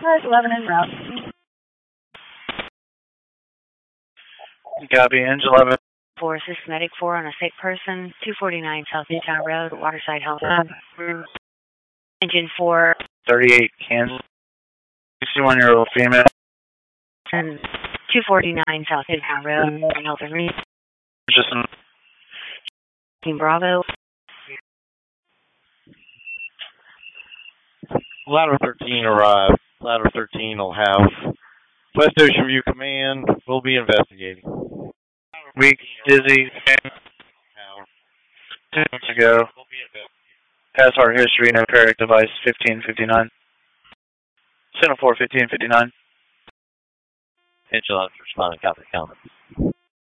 11 en route. Copy, Engine 11. 4 Assist Medic 4 on a sick person, 249 South Newtown Road, Waterside Health. Engine 4. 38, Kansas. 61-year-old female. And 249 South Newtown Road, Health and Re. Just Team Bravo. Ladder 13 arrived. Ladder 13 will have West Ocean View Command. We'll be investigating. weak, dizzy. 2 minutes ago. Past heart history, no cardiac device, 1559. Center 4, 1559. Engine 11 responding, copy, comment.